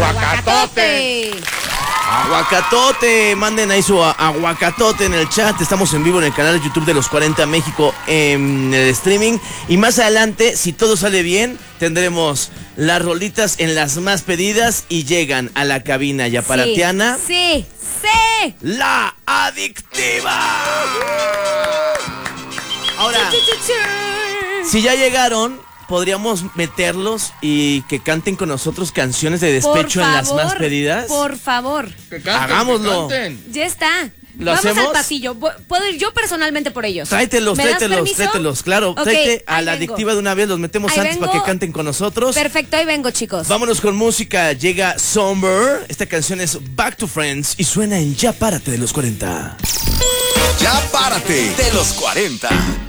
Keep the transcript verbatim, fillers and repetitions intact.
aguacatote. Aguacatote, manden ahí su aguacatote en el chat. Estamos en vivo en el canal de YouTube de Los cuarenta México en el streaming. Y más adelante, si todo sale bien, tendremos las rolitas en las más pedidas y llegan a la cabina yaparatiana. Sí, sí, sí. La Adictiva. Ahora, si ya llegaron, podríamos meterlos y que canten con nosotros canciones de despecho favor, en las más pedidas. Por favor. Que canten, Hagámoslo. que canten. Ya está. ¿Lo Vamos hacemos? al pasillo. Puedo ir yo personalmente por ellos. Tráetelos, ¿Me das tráetelos, permiso? tráetelos, claro. Ok, tráete a ahí la vengo. Adictiva de una vez, los metemos Ahí antes vengo. para que canten con nosotros. Perfecto, ahí vengo, chicos. Vámonos con música. Llega Somber. Esta canción es Back to Friends y suena en Ya Párate de los cuarenta. Ya Párate de los cuarenta.